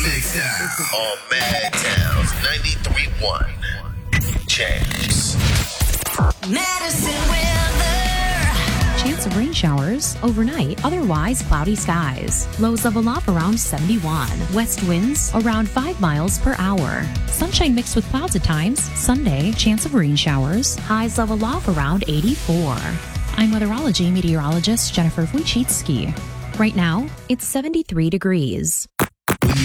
Next time on Mad Towns 93.1 Champs. Medicine weather. Chance of rain showers overnight, otherwise cloudy skies. Lows level off around 71. West winds around 5 miles per hour. Sunshine mixed with clouds at times. Sunday, chance of rain showers. Highs level off around 84. I'm weatherology meteorologist Jennifer Wojcicki. Right now, it's 73 degrees.